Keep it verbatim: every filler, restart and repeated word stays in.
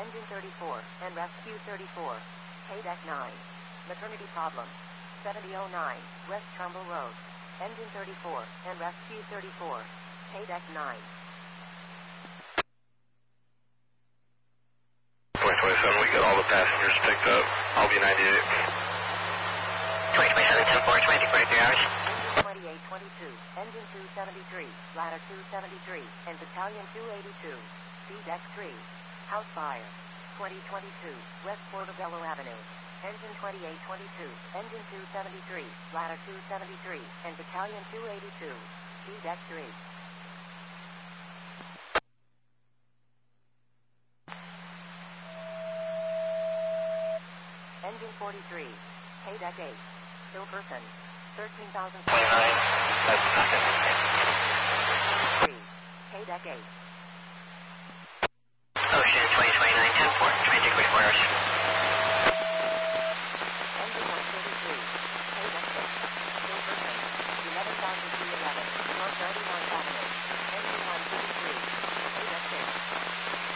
Engine thirty-four, and Rescue thirty-four. K-Deck nine. Maternity problem. seventy oh nine, West Trumbull Road. Engine thirty-four, and Rescue thirty-four. K-Deck nine. twenty twenty-seven, we got all the passengers picked up. I'll be ninety-eight. twenty twenty-seven, ten four, twenty, forty-three hours. Engine twenty-eight twenty-two, Engine two seventy-three, Ladder two seventy-three, and Battalion two eighty-two. C-Deck three. House fire. twenty twenty-two, West Portobello Avenue. Engine twenty-eight twenty-two, Engine two seventy-three, Ladder two seventy-three, and Battalion two eighty-two. C-Deck three. Engine forty-three, K-Deck eight. Still person. thirteen thousand. twenty-nine, that's nothing. three. K-Deck eight. Ocean twenty twenty-nine, ten four, twenty-two, forty-four hours.